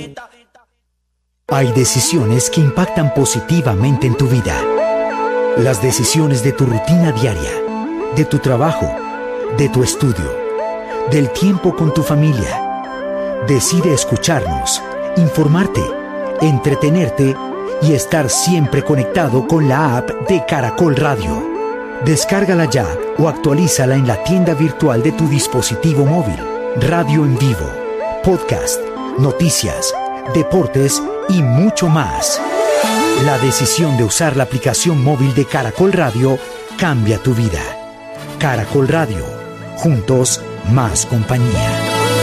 Hay decisiones que impactan positivamente en tu vida. Las decisiones de tu rutina diaria, de tu trabajo, de tu estudio, del tiempo con tu familia. Decide escucharnos, informarte, entretenerte y estar siempre conectado con la app de Caracol Radio. Descárgala ya o actualízala en la tienda virtual de tu dispositivo móvil. Radio en vivo, podcast, noticias, deportes y mucho más. La decisión de usar la aplicación móvil de Caracol Radio cambia tu vida. Caracol Radio, juntos más compañía.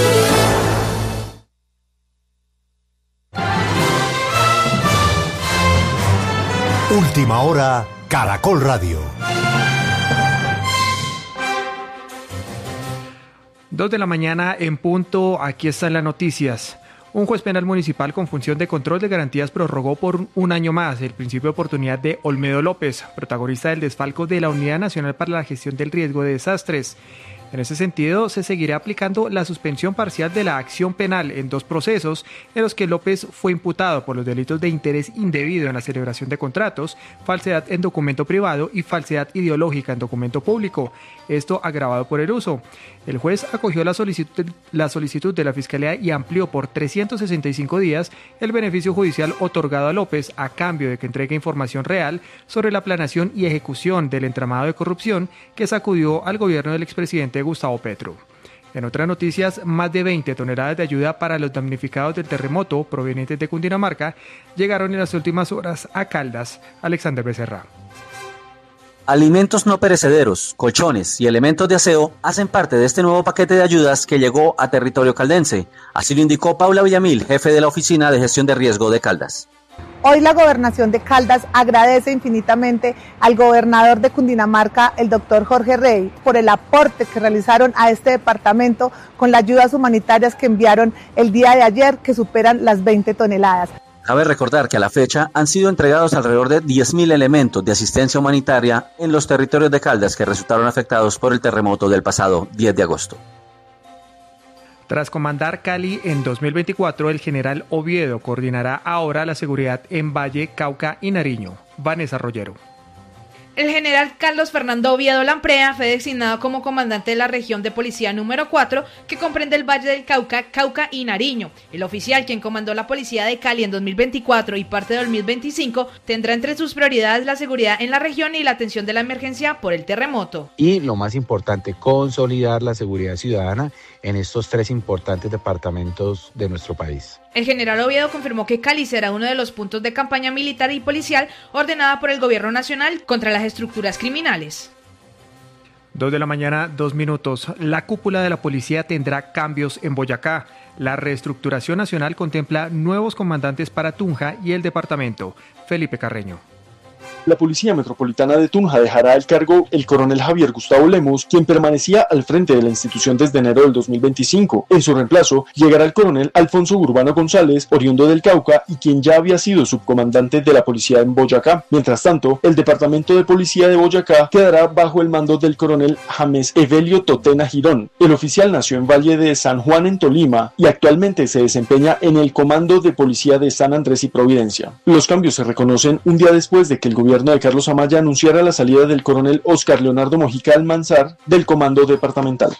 Última hora, Caracol Radio. 2 de la mañana en punto, aquí están las noticias. Un juez penal municipal con función de control de garantías prorrogó por un año más el principio de oportunidad de Olmedo López, protagonista del desfalco de la Unidad Nacional para la Gestión del Riesgo de Desastres. En ese sentido, se seguirá aplicando la suspensión parcial de la acción penal en 2 procesos en los que López fue imputado por los delitos de interés indebido en la celebración de contratos, falsedad en documento privado y falsedad ideológica en documento público, esto agravado por el uso. El juez acogió la solicitud de la Fiscalía y amplió por 365 días el beneficio judicial otorgado a López a cambio de que entregue información real sobre la planeación y ejecución del entramado de corrupción que sacudió al gobierno del expresidente Gustavo Petro. En otras noticias, más de 20 toneladas de ayuda para los damnificados del terremoto provenientes de Cundinamarca llegaron en las últimas horas a Caldas. Alexander Becerra. Alimentos no perecederos, colchones y elementos de aseo hacen parte de este nuevo paquete de ayudas que llegó a territorio caldense. Así lo indicó Paula Villamil, jefe de la Oficina de Gestión de Riesgo de Caldas. Hoy la Gobernación de Caldas agradece infinitamente al gobernador de Cundinamarca, el doctor Jorge Rey, por el aporte que realizaron a este departamento con las ayudas humanitarias que enviaron el día de ayer, que superan las 20 toneladas. Cabe recordar que a la fecha han sido entregados alrededor de 10.000 elementos de asistencia humanitaria en los territorios de Caldas que resultaron afectados por el terremoto del pasado 10 de agosto. Tras comandar Cali en 2024, el general Oviedo coordinará ahora la seguridad en Valle, Cauca y Nariño. Vanessa Rollero. El general Carlos Fernando Oviedo Lamprea fue designado como comandante de la región de policía número 4, que comprende el Valle del Cauca, Cauca y Nariño. El oficial, quien comandó la policía de Cali en 2024 y parte de 2025, tendrá entre sus prioridades la seguridad en la región y la atención de la emergencia por el terremoto. Y lo más importante, consolidar la seguridad ciudadana en estos 3 importantes departamentos de nuestro país. El general Oviedo confirmó que Cali será uno de los puntos de campaña militar y policial ordenada por el gobierno nacional contra las estructuras criminales. 2 de la mañana, 2 minutos. La cúpula de la policía tendrá cambios en Boyacá. La reestructuración nacional contempla nuevos comandantes para Tunja y el departamento. Felipe Carreño. La Policía Metropolitana de Tunja dejará el cargo el coronel Javier Gustavo Lemos, quien permanecía al frente de la institución desde enero del 2025. En su reemplazo llegará el coronel Alfonso Urbano González, oriundo del Cauca y quien ya había sido subcomandante de la policía en Boyacá. Mientras tanto, el departamento de policía de Boyacá quedará bajo el mando del coronel James Evelio Totena Girón. El oficial nació en Valle de San Juan en Tolima y actualmente se desempeña en el comando de policía de San Andrés y Providencia. Los cambios se reconocen un día después de que el gobierno de Carlos Amaya anunciara la salida del coronel Oscar Leonardo Mojica Almanzar del comando departamental.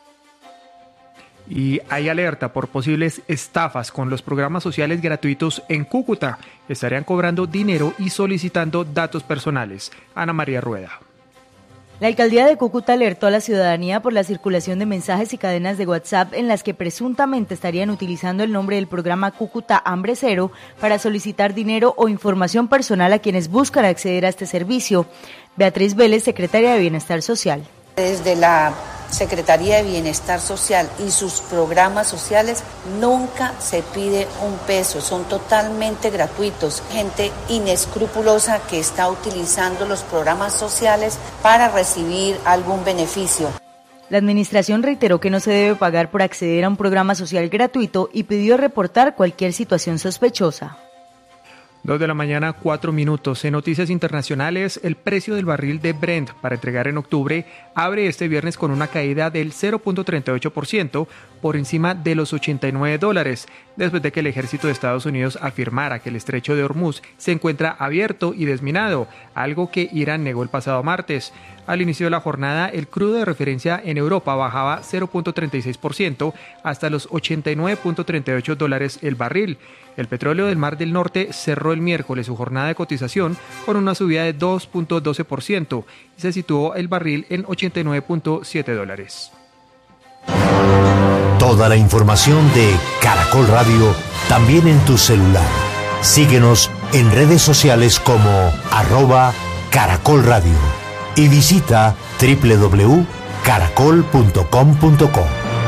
Y hay alerta por posibles estafas con los programas sociales gratuitos en Cúcuta. Estarían cobrando dinero y solicitando datos personales. Ana María Rueda. La alcaldía de Cúcuta alertó a la ciudadanía por la circulación de mensajes y cadenas de WhatsApp en las que presuntamente estarían utilizando el nombre del programa Cúcuta Hambre Cero para solicitar dinero o información personal a quienes buscan acceder a este servicio. Beatriz Vélez, secretaria de Bienestar Social. Desde la Secretaría de Bienestar Social y sus programas sociales nunca se pide un peso, son totalmente gratuitos. Gente inescrupulosa que está utilizando los programas sociales para recibir algún beneficio. La administración reiteró que no se debe pagar por acceder a un programa social gratuito y pidió reportar cualquier situación sospechosa. 2 de la mañana, 4 minutos. En noticias internacionales, el precio del barril de Brent para entregar en octubre abre este viernes con una caída del 0.38%, por encima de los $89, después de que el ejército de Estados Unidos afirmara que el estrecho de Hormuz se encuentra abierto y desminado, algo que Irán negó el pasado martes. Al inicio de la jornada, el crudo de referencia en Europa bajaba 0.36% hasta los $89.38 el barril. El petróleo del Mar del Norte cerró el miércoles su jornada de cotización con una subida de 2.12% y se situó el barril en $89.7. Toda la información de Caracol Radio también en tu celular. Síguenos en redes sociales como @Caracol Radio y visita www.caracol.com.co.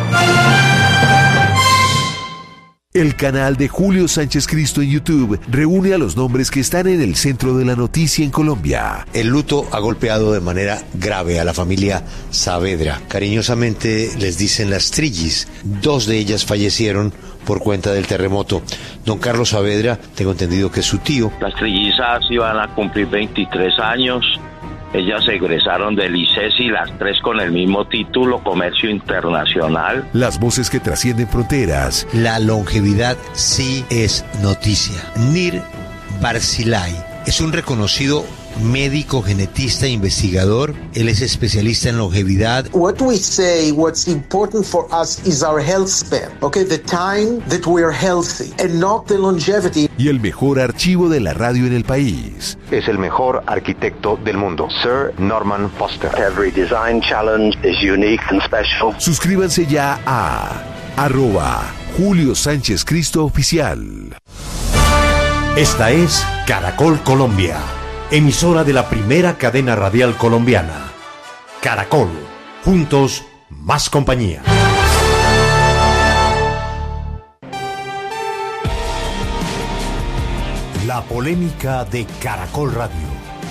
El canal de Julio Sánchez Cristo en YouTube reúne a los nombres que están en el centro de la noticia en Colombia. El luto ha golpeado de manera grave a la familia Saavedra. Cariñosamente les dicen las Trillis. 2 de ellas fallecieron por cuenta del terremoto. Don Carlos Saavedra, tengo entendido que es su tío. Las trillizas iban a cumplir 23 años. Ellas egresaron del ICESI, las 3 con el mismo título, Comercio Internacional. Las voces que trascienden fronteras. La longevidad sí es noticia. Nir Barzilay es un reconocido médico, genetista, investigador. Él es especialista en longevidad. What we say, what's important for us is our health span. Okay, the time that we are healthy and not the longevity. Y el mejor archivo de la radio en el país. Es el mejor arquitecto del mundo, Sir Norman Foster. Every design challenge is unique and special. Suscríbanse ya a @Julio Sánchez Cristo Oficial. Esta es Caracol Colombia, emisora de la primera cadena radial colombiana. Caracol, juntos, más compañía. La polémica de Caracol Radio.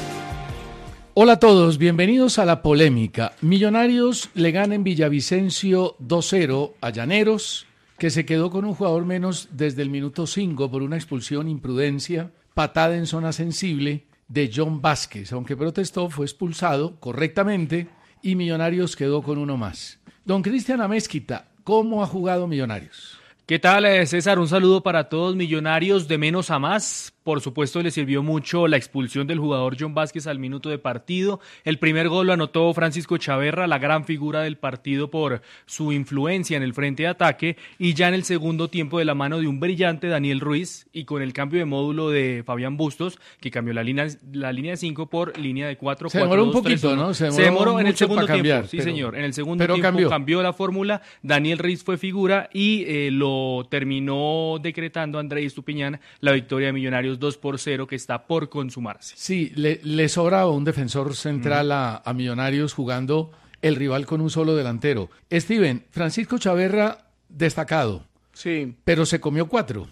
Hola a todos, bienvenidos a La Polémica. Millonarios le gana en Villavicencio 2-0 a Llaneros, que se quedó con un jugador menos desde el minuto 5 por una expulsión, imprudencia, patada en zona sensible de John Vázquez. Aunque protestó, fue expulsado correctamente y Millonarios quedó con uno más. Don Cristian Amezquita, ¿cómo ha jugado Millonarios? ¿Qué tal, César? Un saludo para todos. Millonarios de menos a más. Por supuesto, le sirvió mucho la expulsión del jugador John Vázquez al minuto de partido. El primer gol lo anotó Francisco Chaverra, la gran figura del partido por su influencia en el frente de ataque. Y ya en el segundo tiempo, de la mano de un brillante Daniel Ruiz y con el cambio de módulo de Fabián Bustos, que cambió la línea de 5 por línea de 4. Se demoró un poquito, ¿no? Se demoró en el segundo tiempo. Cambiar, sí, señor. En el segundo tiempo cambió la fórmula. Daniel Ruiz fue figura y lo terminó decretando Andrés Estupiñán la victoria de Millonarios 2-0, que está por consumarse. Sí, le sobra un defensor central a Millonarios jugando el rival con un solo delantero. Steven, Francisco Chaverra destacado. Sí. Pero se comió 4.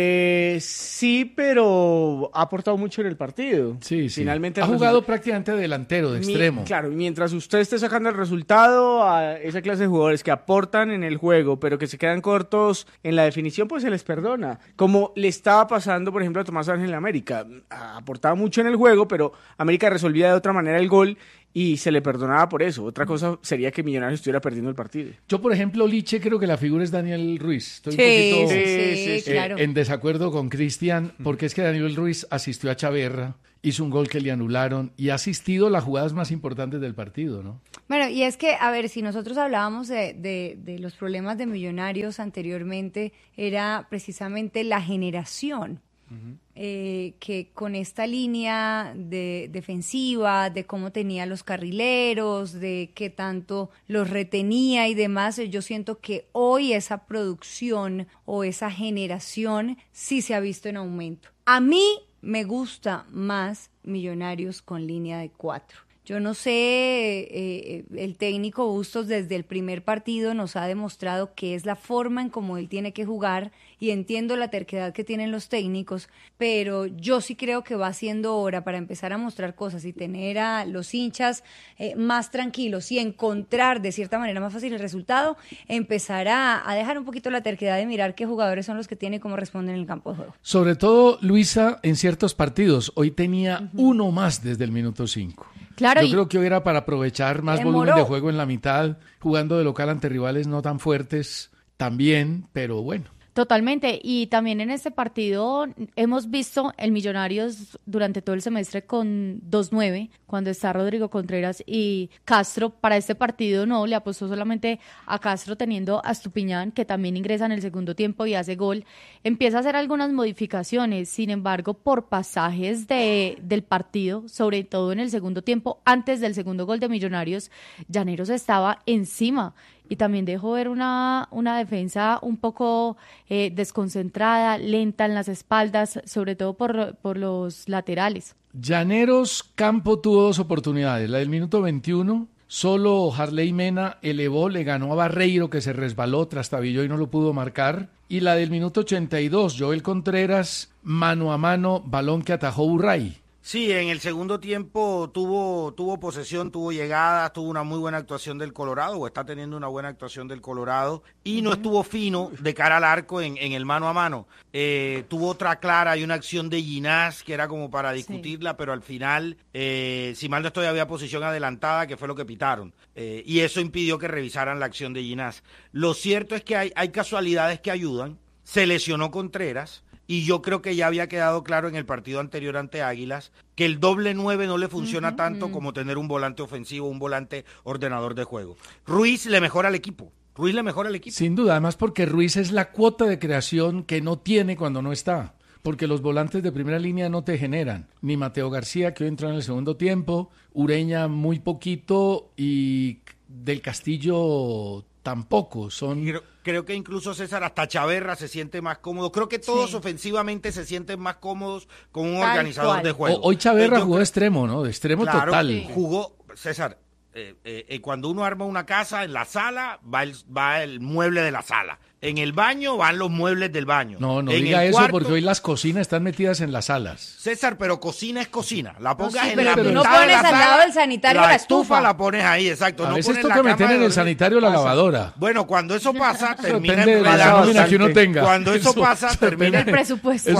Sí, pero ha aportado mucho en el partido. Sí. Finalmente ha jugado prácticamente delantero, de extremo. Claro, mientras usted esté sacando el resultado a esa clase de jugadores que aportan en el juego, pero que se quedan cortos en la definición, pues se les perdona. Como le estaba pasando, por ejemplo, a Tomás Ángel en América. Aportaba mucho en el juego, pero América resolvía de otra manera el gol y se le perdonaba por eso. Otra cosa sería que Millonarios estuviera perdiendo el partido. Yo, por ejemplo, Liche, creo que la figura es Daniel Ruiz. Estoy un poquito claro. En desacuerdo con Cristian, porque es que Daniel Ruiz asistió a Chaverra, hizo un gol que le anularon y ha asistido a las jugadas más importantes del partido, ¿no? Bueno, y es que, a ver, si nosotros hablábamos de los problemas de Millonarios anteriormente, era precisamente la generación. Que con esta línea defensiva, de cómo tenía los carrileros, de qué tanto los retenía y demás, yo siento que hoy esa producción o esa generación sí se ha visto en aumento. A mí me gusta más Millonarios con línea de 4. Yo no sé, el técnico Bustos desde el primer partido nos ha demostrado que es la forma en cómo él tiene que jugar y entiendo la terquedad que tienen los técnicos, pero yo sí creo que va siendo hora para empezar a mostrar cosas y tener a los hinchas más tranquilos y encontrar de cierta manera más fácil el resultado, empezar a dejar un poquito la terquedad de mirar qué jugadores son los que tienen y cómo responden en el campo de juego. Sobre todo, Luisa, en ciertos partidos, hoy tenía uno más desde el minuto 5. Claro, yo creo que hoy era para aprovechar más volumen de juego en la mitad, jugando de local ante rivales no tan fuertes también, pero bueno. Totalmente, y también en este partido hemos visto el Millonarios durante todo el semestre con 2-9, cuando está Rodrigo Contreras y Castro. Para este partido no, le apostó solamente a Castro, teniendo a Estupiñán, que también ingresa en el segundo tiempo y hace gol. Empieza a hacer algunas modificaciones, sin embargo, por pasajes del partido, sobre todo en el segundo tiempo, antes del segundo gol de Millonarios, Llaneros estaba encima. Y también dejó ver una defensa un poco desconcentrada, lenta en las espaldas, sobre todo por los laterales. Llaneros Campo tuvo 2 oportunidades. La del minuto 21, solo Harley Mena elevó, le ganó a Barreiro, que se resbaló, trastabilló y no lo pudo marcar. Y la del minuto 82, Joel Contreras, mano a mano, balón que atajó Burray. Sí, en el segundo tiempo tuvo posesión, tuvo llegadas, tuvo una muy buena actuación del Colorado, o está teniendo una buena actuación del Colorado, y no estuvo fino de cara al arco en el mano a mano. Tuvo otra clara y una acción de Ginás que era como para discutirla, sí, pero al final, si mal no estoy, había posición adelantada, que fue lo que pitaron, y eso impidió que revisaran la acción de Ginás. Lo cierto es que hay casualidades que ayudan. Se lesionó Contreras, y yo creo que ya había quedado claro en el partido anterior ante Águilas que el doble 9 no le funciona tanto como tener un volante ofensivo, un volante ordenador de juego. Ruiz le mejora al equipo. Sin duda, además porque Ruiz es la cuota de creación que no tiene cuando no está. Porque los volantes de primera línea no te generan. Ni Mateo García, que hoy entró en el segundo tiempo, Ureña muy poquito y Del Castillo tampoco. Creo que incluso César, hasta Chaverra se siente más cómodo. Creo que todos ofensivamente se sienten más cómodos con un organizador de juego. Hoy Chaverra jugó de extremo, ¿no? De extremo total. Sí. Jugó, César, cuando uno arma una casa, en la sala va el mueble de la sala. En el baño van los muebles del baño. No diga eso, porque hoy las cocinas están metidas en las salas. César, pero cocina es cocina. La pongas sí, en la mitad no pones al lado del sanitario la estufa. La pones ahí, exacto. A veces toca meter en el sanitario la lavadora. Bueno, cuando eso pasa, termina Cuando eso pasa, termina el presupuesto.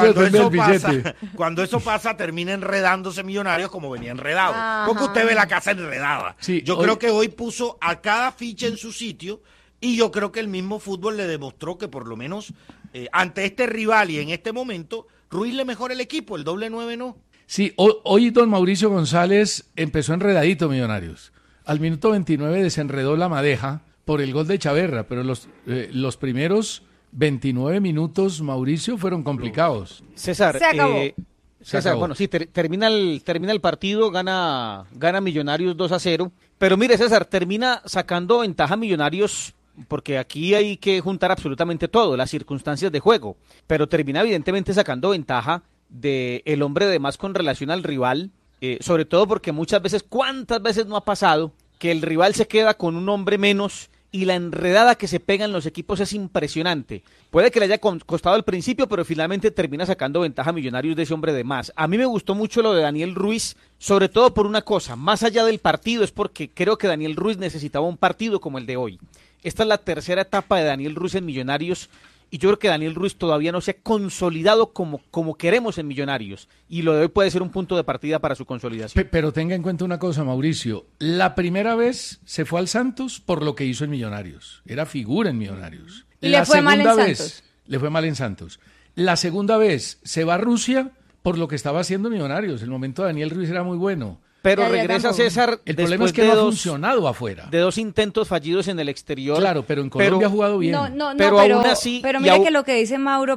Cuando eso pasa, termina enredándose Millonarios como venía enredado. Porque usted ve la casa enredada. Sí, yo creo que hoy puso a cada ficha en su sitio. Y yo creo que el mismo fútbol le demostró que por lo menos ante este rival y en este momento, Ruiz le mejora el equipo, el doble 9 no. Sí, hoy don Mauricio González empezó enredadito Millonarios. Al minuto 29 desenredó la madeja por el gol de Chaverra, pero los primeros 29 minutos, Mauricio, fueron complicados. César, se acabó. César, bueno, sí, termina el partido, gana Millonarios 2-0, pero mire, César, termina sacando ventaja Millonarios, porque aquí hay que juntar absolutamente todo, las circunstancias de juego, pero termina evidentemente sacando ventaja del hombre de más con relación al rival, sobre todo porque ¿cuántas veces no ha pasado que el rival se queda con un hombre menos y la enredada que se pegan los equipos es impresionante? Puede que le haya costado al principio, pero finalmente termina sacando ventaja a Millonarios de ese hombre de más. A mí me gustó mucho lo de Daniel Ruiz, sobre todo por una cosa, más allá del partido, es porque creo que Daniel Ruiz necesitaba un partido como el de hoy. Esta es la tercera etapa de Daniel Ruiz en Millonarios, y yo creo que Daniel Ruiz todavía no se ha consolidado como queremos en Millonarios, y lo de hoy puede ser un punto de partida para su consolidación. Pero tenga en cuenta una cosa, Mauricio, la primera vez se fue al Santos por lo que hizo en Millonarios, era figura en Millonarios. Y le fue mal en Santos. Le fue mal en Santos. La segunda vez se va a Rusia por lo que estaba haciendo Millonarios, el momento de Daniel Ruiz era muy bueno. Pero regresa César. El problema es que no ha funcionado afuera. De 2 intentos fallidos en el exterior. Claro, pero en Colombia ha jugado bien. Pero aún así. Pero mira que lo que dice Mauro,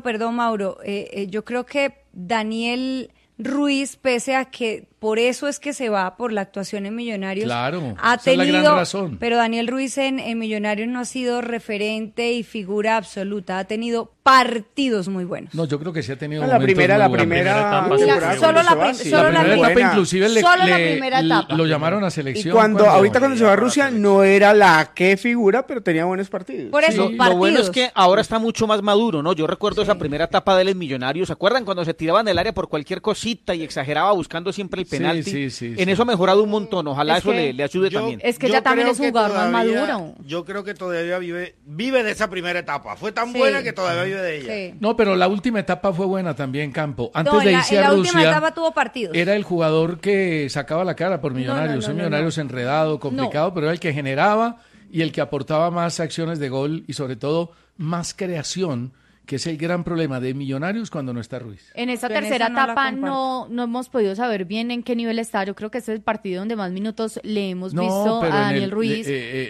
yo creo que Daniel Ruiz, pese a que por eso es que se va por la actuación en Millonarios. Claro, ha tenido, es la gran razón. Pero Daniel Ruiz en Millonarios no ha sido referente y figura absoluta. Ha tenido partidos muy buenos. No, yo creo que sí ha tenido la primera etapa. Solo la primera etapa, inclusive lo llamaron a selección. Y ahorita cuando se va a Rusia no era la que figura, pero tenía buenos partidos. Por eso, lo bueno es que ahora está mucho más maduro, ¿no? Yo recuerdo esa primera etapa de él en Millonarios. ¿Se acuerdan cuando se tiraban del área por cualquier cosita y exageraba buscando siempre el penalti? Sí, eso ha mejorado un montón. Ojalá eso le ayude también. Es que ya también es un jugador más maduro. Yo creo que todavía vive de esa primera etapa. Fue tan buena que todavía vive de ella. Sí. No, pero la última etapa fue buena también, Campo. Antes de irse a Rusia, la última etapa tuvo partidos. Era el jugador que sacaba la cara por Millonarios. Millonarios enredado, complicado, pero era el que generaba y el que aportaba más acciones de gol y sobre todo más creación, que es el gran problema de Millonarios cuando no está Ruiz. En esta Yo en tercera esa no la etapa comparto. no hemos podido saber bien en qué nivel está. Yo creo que este es el partido donde más minutos le hemos visto a Daniel Ruiz.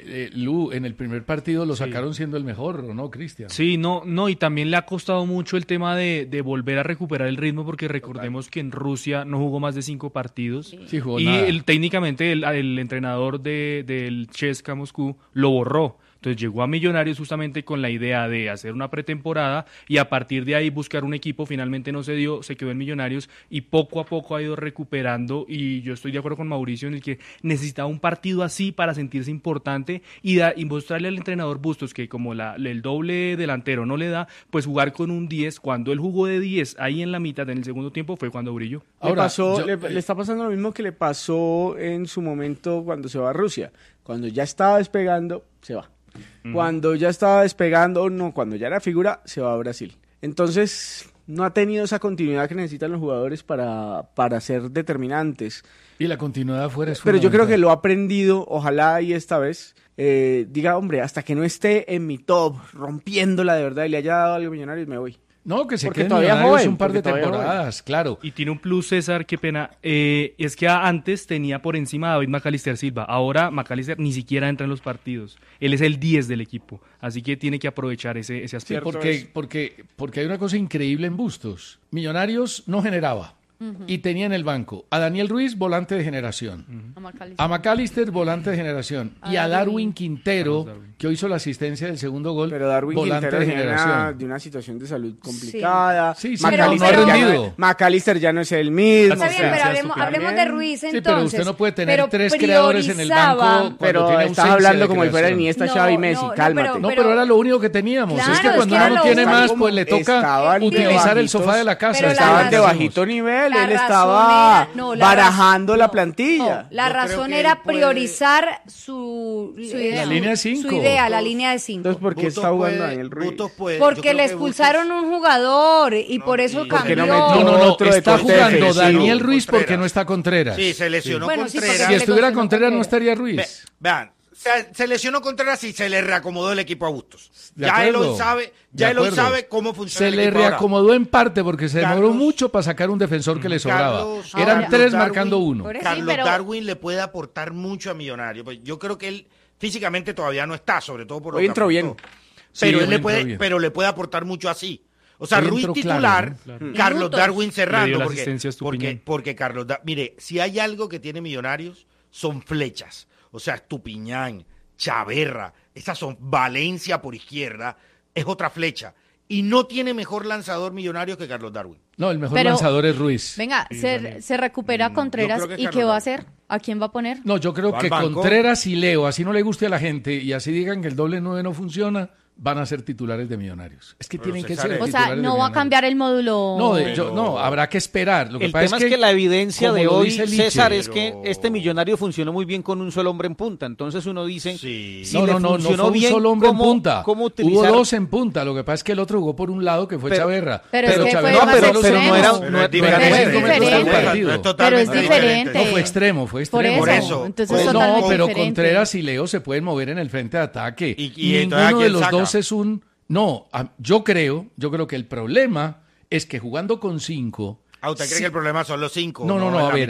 Lu, en el primer partido lo sacaron siendo el mejor, ¿o no, Cristian? Sí, no, y también le ha costado mucho el tema de volver a recuperar el ritmo, porque recordemos que en Rusia no jugó más de 5 partidos. Sí, jugó y nada. Técnicamente el entrenador del CSKA Moscú lo borró. Entonces llegó a Millonarios justamente con la idea de hacer una pretemporada y a partir de ahí buscar un equipo. Finalmente no se dio, se quedó en Millonarios y poco a poco ha ido recuperando, y yo estoy de acuerdo con Mauricio en el que necesitaba un partido así para sentirse importante y mostrarle al entrenador Bustos que como el doble delantero no le da, pues jugar con un 10. Cuando él jugó de 10 ahí en la mitad en el segundo tiempo fue cuando brilló. Ahora, le está pasando lo mismo que le pasó en su momento cuando se va a Rusia. Cuando ya estaba despegando, se va. Cuando ya estaba despegando, cuando ya era figura, se va a Brasil. Entonces, no ha tenido esa continuidad que necesitan los jugadores para ser determinantes. Y la continuidad fuera es Pero yo creo fundamental. que lo ha aprendido, ojalá y esta vez diga, hombre, hasta que no esté en mi top, rompiéndola de verdad y le haya dado algo a Millonarios, me voy. No, que se Porque quede en todavía Millonarios joven, un par de porque todavía temporadas, claro. Y tiene un plus, César, qué pena, es que antes tenía por encima a David Macalister Silva, ahora Macalister ni siquiera entra en los partidos, él es el 10 del equipo, así que tiene que aprovechar ese aspecto. Porque hay una cosa increíble en Bustos, Millonarios no generaba. Y tenía en el banco a Daniel Ruiz, volante de generación, a McAllister, volante de generación, y a Darwin Quintero, que hoy hizo la asistencia del segundo gol, Pero Darwin volante Quintero de viene generación. de una situación de salud complicada. Sí, McAllister no ha ya rendido. McAllister ya no es el mismo. Está bien, pero hablemos de Ruiz entonces. Sí, pero usted no puede tener Pero 3 creadores en el banco cuando Pero tiene estás ausencia hablando de como si fuera creación. Iniesta, Xavi, Messi, cálmate. No, pero era lo único que teníamos. Claro, es que es cuando que era uno no lo tiene único. más, pues le toca Estaban utilizar de el sofá de la casa. Pero la Estaban de razón- bajito nivel, la él razón estaba era- no, la barajando razón- la no, plantilla. no, la Yo creo razón que era él puede- priorizar su idea. La línea de 5. Su idea, la línea de 5. Entonces, ¿por qué está jugando Daniel Ruiz? Porque le expulsaron un jugador y por eso cambió. No, otro de está corte jugando defensivo. Daniel Ruiz Contreras. porque no está Contreras. Sí, se lesionó Bueno, sí, Contreras. porque Si estuviera lesionó Contreras no Contreras. estaría Ruiz. Vean, se lesionó Contreras y se le reacomodó el equipo a Bustos. De Ya él acuerdo. hoy sabe, De él hoy acuerdo. sabe cómo funciona Se el le equipo ahora. reacomodó en parte porque se demoró Carlos- mucho para sacar un defensor que le sobraba. Carlos Eran 3 Darwin- marcando uno. Por eso, Carlos sí, pero- Darwin le puede aportar mucho a Millonarios. Pues yo creo que él físicamente todavía no está, sobre todo por lo Hoy que entró bien. aportó. Pero Sí, él le entró puede, bien. pero le puede aportar mucho así. O sea, Hoy Ruiz entró titular, claro, ¿no? Carlos Minutos. Darwin Le cerrando. dio la Porque, asistencia a Estupiñán. porque Carlos mire, si hay algo que tiene Millonarios, son flechas. O sea, Estupiñán, Chaverra, esas son Valencia por izquierda, es otra flecha. Y no tiene mejor lanzador Millonarios que Carlos Darwin. No, el mejor Pero- lanzador es Ruiz. Venga, se recupera Contreras yo creo que y Carlos ¿qué va a Darwin. hacer? ¿A quién va a poner? No, yo creo ¿Va que al banco? Contreras y Leo, así no le guste a la gente y así digan que el doble 9 no funciona, van a ser titulares de Millonarios. Es que Pero tienen que César, ser O titulares sea, de no va a Millonarios. cambiar el módulo. No, Pero- no, habrá que esperar. Lo que El pasa tema es que la evidencia como de lo hoy, dice Liche, César, es pero- que este Millonario funcionó muy bien con un solo hombre en punta. Entonces uno dice, Sí. si no le fue funcionó un bien, solo hombre en ¿cómo- punta. cómo Hubo utilizar? 2 en punta. Lo que pasa es que el otro jugó por un lado que fue Pero- Chaverra. pero es que Chaverra fue más jugó los extremo. dos. Pero es no era diferente. cinco Pero es minutos del diferente. partido. Es totalmente Pero es diferente. No, fue extremo. Por extremo. eso. Entonces es Pues, totalmente No, pero diferente. Contreras y Leo se pueden mover en el frente de ataque. Y entonces, ¿a ninguno de quién los saca? dos es un... No, yo creo que el problema es que jugando con 5... ¿Usted cree que el problema son los 5? No,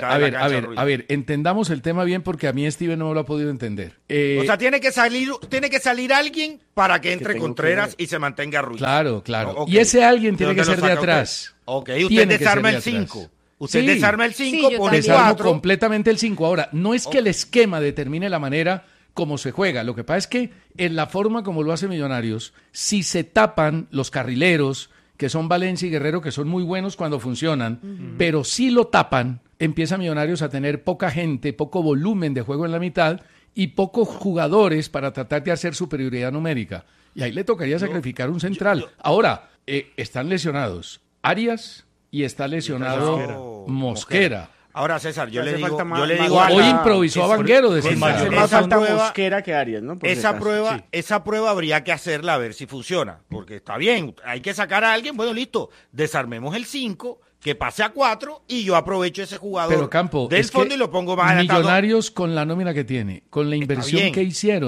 a ver, entendamos el tema bien porque a mí Steven no me lo ha podido entender. O sea, tiene que salir alguien para que entre tengo Contreras y se mantenga Ruiz. Claro. No, ok. Y ese alguien ¿De tiene que dónde ser lo de saca atrás. Ok, usted Tiene que desarma ser el de atrás. 5. Usted Sí. desarma el 5, Sí, yo pone también. Desarmo 4. completamente el 5. Ahora, no es que el esquema determine la manera como se juega. Lo que pasa es que en la forma como lo hace Millonarios, si se tapan los carrileros, que son Valencia y Guerrero, que son muy buenos cuando funcionan, pero si lo tapan, empieza Millonarios a tener poca gente, poco volumen de juego en la mitad y pocos jugadores para tratar de hacer superioridad numérica. Y ahí le tocaría sacrificar un central. Ahora, están lesionados Arias y está lesionado Mosquera. Ahora, César, yo Le le hace digo, falta más- yo le más digo gol. Hoy algo. improvisó a Vanguero de Esa- central. Hace esa más falta prueba- Mosquera que Arias, ¿no? Por si acaso. Sí. Esa prueba habría que hacerla a ver si funciona, porque está bien, hay que sacar a alguien, bueno, listo, desarmemos el 5, que pase a 4 y yo aprovecho ese jugador Pero Campo, del es fondo que y lo pongo más adelantado. Millonarios con la nómina que tiene, con la inversión bien. que hicieron,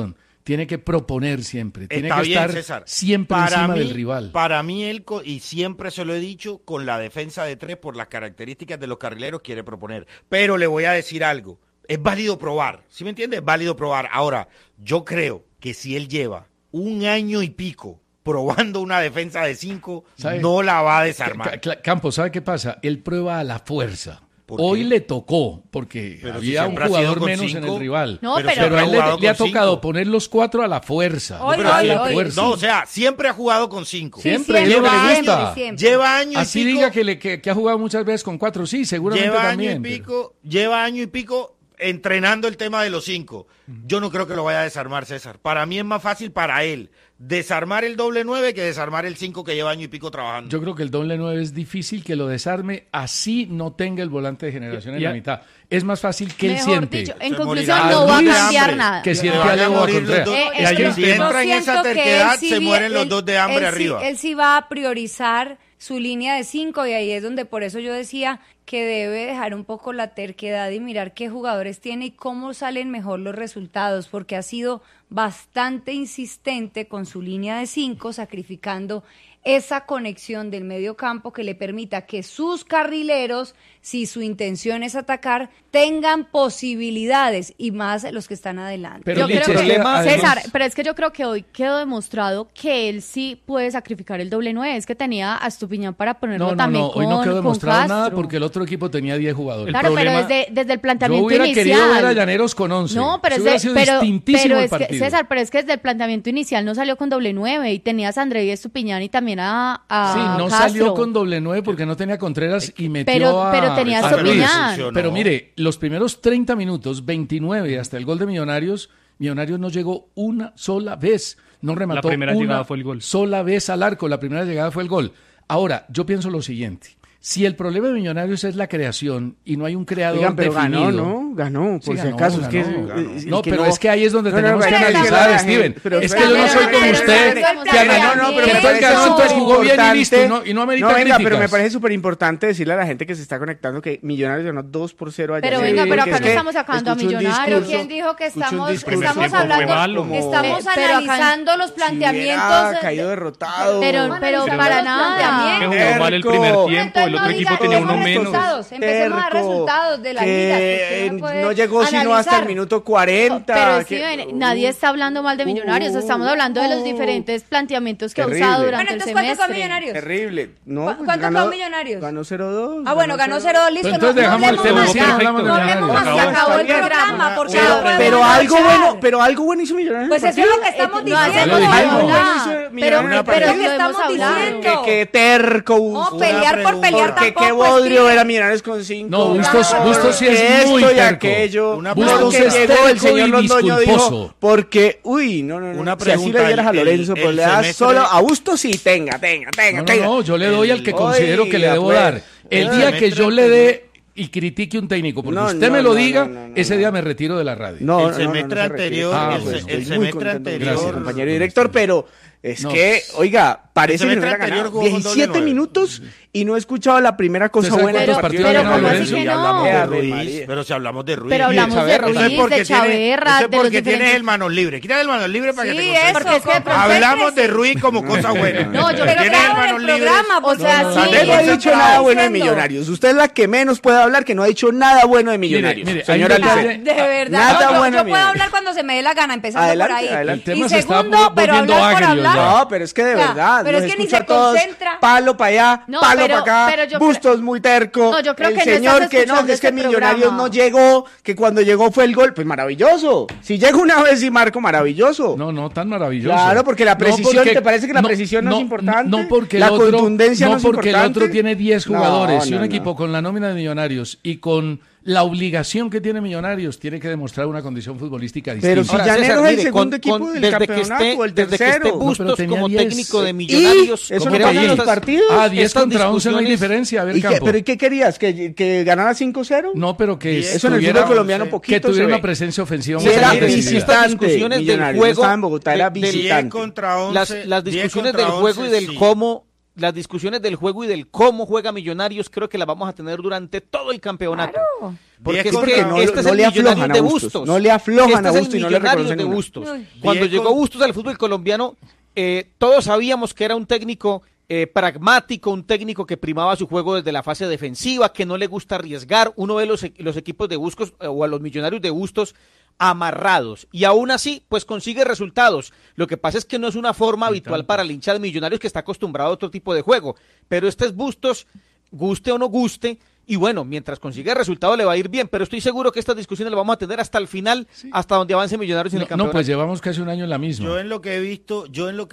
tiene que proponer siempre, tiene Está que bien, estar César. siempre encima del rival. Para mí, él, y siempre se lo he dicho, con la defensa de 3, por las características de los carrileros, quiere proponer. Pero le voy a decir algo, es válido probar, ¿sí me entiendes? Es válido probar. Ahora, yo creo que si él lleva 1 año y pico probando una defensa de 5, no la va a desarmar. Campos, ¿sabe qué pasa? Él prueba a la fuerza. Hoy le tocó, porque había un jugador menos 5, en el rival. No, pero a él le ha tocado poner los 4 a la fuerza. Hoy. No, o sea, siempre ha jugado con 5. Siempre, es lo que le gusta. Lleva año y pico. Así diga que ha jugado muchas veces con 4, sí, seguramente también. Lleva año y pico entrenando el tema de los 5. Yo no creo que lo vaya a desarmar, César. Para mí es más fácil para él desarmar el doble 9 que desarmar el 5 que lleva año y pico trabajando. Yo creo que el doble 9 es difícil que lo desarme, así no tenga el volante de generación en la mitad. Es más fácil que él siente. Dicho, en conclusión, no va a cambiar nada. Que siente a Leo Contreras. Si entra en esa terquedad, se mueren los dos de hambre arriba. Él sí va a priorizar su línea de 5 y ahí es donde por eso yo decía que debe dejar un poco la terquedad y mirar qué jugadores tiene y cómo salen mejor los resultados, porque ha sido bastante insistente con su línea de 5, sacrificando esa conexión del medio campo que le permita que sus carrileros, si su intención es atacar, tengan posibilidades, y más los que están adelante. Pero César, pero es que yo creo que hoy quedó demostrado que él sí puede sacrificar el doble 9, es que tenía a Estupiñán para ponerlo también con Castro. Hoy no quedó demostrado nada porque el otro equipo tenía 10 jugadores. Claro, pero desde el planteamiento inicial. Yo hubiera querido ver a Llaneros con 11. No, pero distintísimo el partido. César, pero es que desde el planteamiento inicial no salió con doble 9 y tenías a André y Estupiñán y también a sí, no Castro. Salió con doble 9 porque no tenía Contreras y metió pero tenía a Estupiñán. Pero mire, los primeros 30 minutos, 29 hasta el gol de Millonarios no llegó una sola vez. No remató una sola vez al arco. La primera llegada fue el gol. Ahora, yo pienso lo siguiente. Si el problema de Millonarios es la creación y no hay un creador pero definido... Ganó, por si acaso. Pero es que ahí es donde tenemos que analizar, Steven. Es que yo no soy como usted, que entonces ganó, entonces jugó bien y listo, y no amerita críticas. Pero me parece súper importante decirle a la gente que se está conectando que Millonarios ganó 2-0 allá. Pero venga, pero acá no estamos sacando a Millonarios. ¿Quién dijo que estamos hablando? Estamos analizando los planteamientos. Caído derrotado. Pero para nada. Que jugó mal el primer tiempo. El otro equipo tenía uno menos. Empecemos a dar resultados de la liga. No llegó sino hasta el minuto 40. Pero Steven, nadie está hablando mal de Millonarios. Estamos hablando de los diferentes planteamientos que ha usado durante el semestre. ¿Cuánto fue Millonarios? Terrible. ¿Cuánto fue Millonarios? Ganó 0-2. Ah, bueno, ganó 0-2, listo. Entonces dejamos el tema así, hablamos de Millonarios. Se acabó el programa. Pero algo bueno hizo Millonarios. Pues eso es lo que estamos diciendo. Pero es que estamos diciendo. Que terco. No, pelear por pelear tampoco. Porque qué bodrio era Millonarios con 5. No, Bustos sí es muy terco. Aquello. Bustos es llegó el señor terco y Londoño disculposo. dijo, porque, no. Una si así le dieras a Lorenzo, pues le das solo a Bustos, sí, tenga. No, yo le doy al que considero que le debo dar. El día que yo le dé y critique un técnico, porque usted me lo diga, ese día me retiro de la radio. El semestre anterior, el semestre anterior, compañero director, pero es que, oiga, parece que no hubiera ganado 17 minutos y no he escuchado la primera cosa buena de partido. Pero si hablamos de Ruiz. Pero hablamos de Ruiz, de Chaverra, de porque tienes el manos libres. Quita el manos libres para que te concentres. Hablamos de Ruiz como cosa buena. No, yo creo que en el programa, o sea, usted no ha dicho nada bueno de Millonarios. Usted es la que menos puede hablar, que no ha dicho nada bueno de Millonarios. Señora de verdad. Nada bueno. Yo puedo hablar cuando se me dé la gana, empezando por ahí. Y segundo, pero hablar por hablar. No, pero es que de verdad. Pero es que ni se concentra. Palo para allá, palo para acá. Bustos muy terco. No, yo creo el que señor que no, que es que Millonarios no llegó, que cuando llegó fue el gol. Pues maravilloso. Si llega una vez y marco, maravilloso. No tan maravilloso. Claro, porque la precisión, ¿te parece que la precisión no es importante? No, porque la contundencia no es importante. No, porque el otro tiene 10 jugadores y un equipo con la nómina de Millonarios y con la obligación que tiene Millonarios tiene que demostrar una condición futbolística distinta. Pero si Llaneros es el segundo equipo del campeonato o el tercero. Desde que esté Bustos como técnico de Millonarios. ¿Eso no pasa en los partidos? 10 contra 11 no hay diferencia. A ver, Campo. ¿Pero y qué querías? ¿Que ganara 5-0? No, pero que eso en el fútbol colombiano poquito que tuviera una presencia ofensiva. Era visitante. Discusiones del juego. Estaba en Bogotá, era visitante. Las discusiones del juego y del cómo las discusiones del juego y del cómo juega Millonarios creo que las vamos a tener durante todo el campeonato. Claro. Porque este es el Millonarios de Bustos. No le aflojan a Bustos y no le reconocen de Bustos. Cuando llegó Bustos al fútbol colombiano, todos sabíamos que era un técnico pragmático, un técnico que primaba su juego desde la fase defensiva, que no le gusta arriesgar. Uno ve los equipos de Bustos o a los Millonarios de Bustos amarrados, y aún así pues consigue resultados. Lo que pasa es que no es una forma habitual para el hincha de Millonarios, que está acostumbrado a otro tipo de juego, pero este es Bustos, guste o no guste, y bueno, mientras consiga resultado le va a ir bien, pero estoy seguro que estas discusiones las vamos a tener hasta el final, hasta donde avance Millonarios en el campeonato. No, pues llevamos casi un año en la misma. Yo en lo que he visto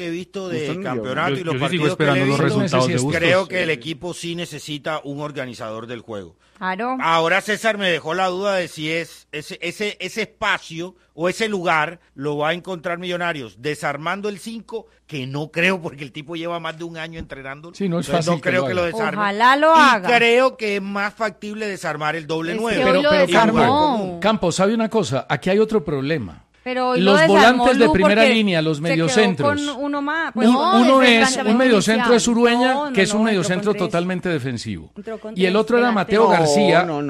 de campeonato y los yo partidos que le he visto, creo que el equipo sí necesita un organizador del juego. Claro. Ahora César me dejó la duda de si es ese espacio o ese lugar lo va a encontrar Millonarios desarmando el 5, que no creo, porque el tipo lleva más de un año entrenando. Sí, no es fácil. No creo que lo desarme. Ojalá lo haga. Y creo que es más factible desarmar el doble 9. Pero Campos, ¿sabe una cosa? Aquí hay otro problema. Pero los volantes de primera línea, los mediocentros. Uno más. Pues uno es un mediocentro es Urueña, que es un mediocentro totalmente defensivo. Y el otro era Mateo García. No.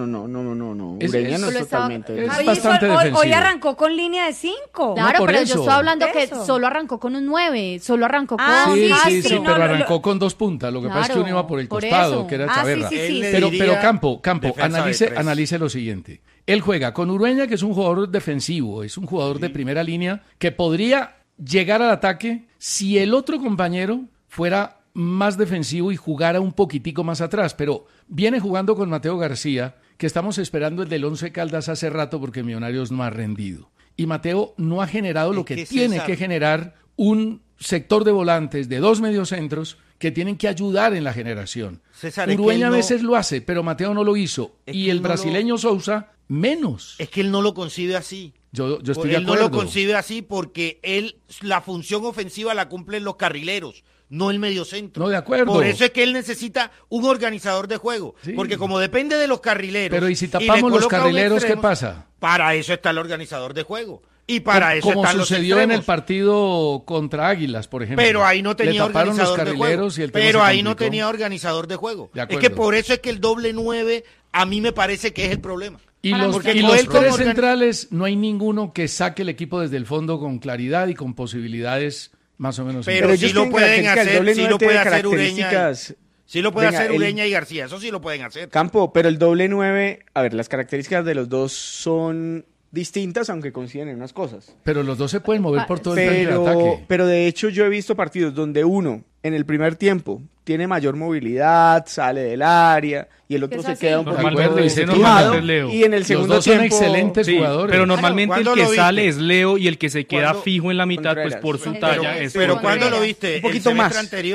Ureña no es totalmente. Es bastante defensivo. Hoy arrancó con línea de 5. Claro, pero yo estoy hablando que solo arrancó con un 9, solo arrancó con... Sí, pero arrancó con 2 puntas. Lo que pasa es que uno iba por el costado, que era Chaverra. Pero Campo, analice lo siguiente. Él juega con Urueña, que es un jugador defensivo, es un jugador de primera línea que podría llegar al ataque si el otro compañero fuera más defensivo y jugara un poquitico más atrás, pero viene jugando con Mateo García, que estamos esperando el del Once Caldas hace rato porque Millonarios no ha rendido. Y Mateo no ha generado lo que tiene que generar un sector de volantes de 2 mediocentros que tienen que ayudar en la generación. Urueña a veces lo hace, pero Mateo no lo hizo. Y el brasileño Sousa menos. Es que él no lo concibe así. Yo estoy de acuerdo. Él no lo concibe así porque la función ofensiva la cumplen los carrileros, no el mediocentro. No, de acuerdo. Por eso es que él necesita un organizador de juego, porque como depende de los carrileros... Pero ¿y si tapamos los carrileros, qué pasa? Para eso está el organizador de juego. Y para eso como sucedió en el partido contra Águilas, por ejemplo. Pero ahí no tenía organizador de juego. Pero ahí no tenía organizador de juego. Es que por eso es que el doble 9 a mí me parece que es el problema. Y los 3 centrales, no hay ninguno que saque el equipo desde el fondo con claridad y con posibilidades más o menos. Pero sí lo pueden hacer, sí lo puede hacer Ureña. Sí lo puede hacer Ureña y García, eso sí lo pueden hacer. Campo, pero el doble 9, a ver, las características de los dos son distintas, aunque coinciden en unas cosas. Pero los dos se pueden mover por todo el frente de ataque. Pero de hecho yo he visto partidos donde uno, en el primer tiempo, tiene mayor movilidad, sale del área, y el otro se queda un poquito desestimado, y en el segundo los dos tiempo... son excelentes jugadores. Pero normalmente el que sale es Leo, y el que se queda fijo en la mitad, pues por su talla es... Pero ¿cuándo lo viste? Un poquito más.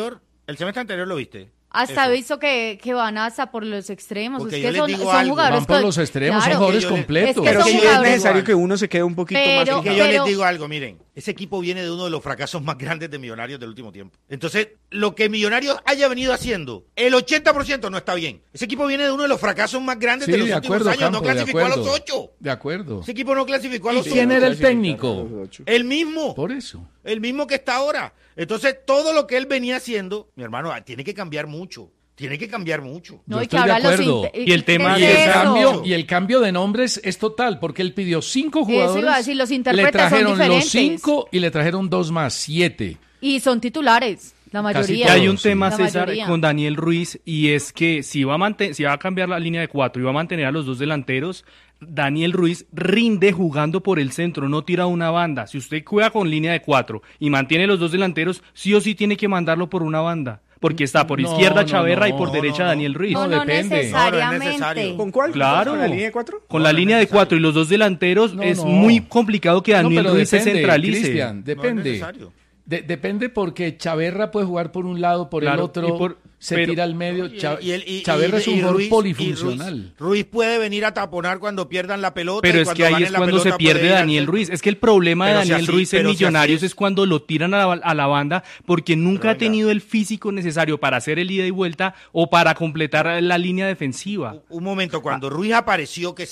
El semestre anterior lo viste. Hasta he visto que van hasta por los extremos. Porque es que son jugadores... Van por los extremos, son jugadores completos. Pero sí es necesario que uno se quede un poquito más... Es que yo les digo algo, miren. Ese equipo viene de uno de los fracasos más grandes de Millonarios del último tiempo. Entonces, lo que Millonarios haya venido haciendo, el 80% no está bien. Ese equipo viene de uno de los fracasos más grandes de los últimos años. No clasificó a los 8. De acuerdo. Ese equipo no clasificó a los 8. ¿Y quién era el técnico? El mismo. Por eso. El mismo que está ahora. Entonces, todo lo que él venía haciendo, mi hermano, tiene que cambiar mucho. Tiene que cambiar mucho. No, estoy de acuerdo. Y el tema y el cambio de nombres es total, porque él pidió 5 jugadores. Los le trajeron los 5 y le trajeron 2 más, 7. Y son titulares, la mayoría. Y hay un tema, César, con Daniel Ruiz, y es que si va a cambiar la línea de 4 y va a mantener a los 2 delanteros, Daniel Ruiz rinde jugando por el centro, no tira una banda. Si usted juega con línea de 4 y mantiene los 2 delanteros, sí o sí tiene que mandarlo por una banda. Porque está por izquierda Chaverra y por derecha Daniel Ruiz. No depende. Necesariamente. ¿Con cuál? Claro. ¿Con la línea de 4? Con la línea de 4 y los 2 delanteros es muy complicado que Daniel Ruiz se centralice. Cristian, depende. Depende porque Chaverra puede jugar por un lado, por el otro, tira al medio. Chaverra es un jugador polifuncional. Ruiz puede venir a taponar cuando pierdan la pelota. Pero es que ahí es cuando se pierde Daniel Ruiz. Es que el problema de Daniel Ruiz en Millonarios es cuando lo tiran a la banda, porque nunca ha tenido el físico necesario para hacer el ida y vuelta o para completar la línea defensiva. Un momento, cuando Ruiz apareció, que